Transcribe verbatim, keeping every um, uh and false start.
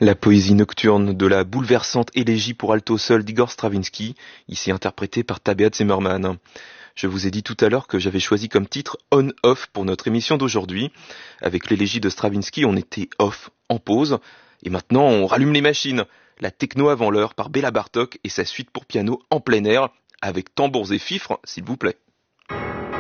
La poésie nocturne de la bouleversante élégie pour alto seul d'Igor Stravinsky, ici interprétée par Tabea Zimmermann. Je vous ai dit tout à l'heure que j'avais choisi comme titre On-Off pour notre émission d'aujourd'hui. Avec l'élégie de Stravinsky, on était off, en pause, et maintenant on rallume les machines. La techno avant l'heure par Béla Bartok et sa suite pour piano en plein air, avec tambours et fifres, s'il vous plaît.